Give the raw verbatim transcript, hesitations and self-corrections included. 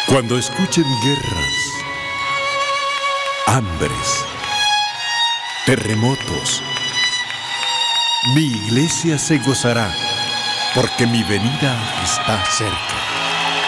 Cuando escuchen guerras, hambres, terremotos, mi iglesia se gozará, porque mi venida está cerca.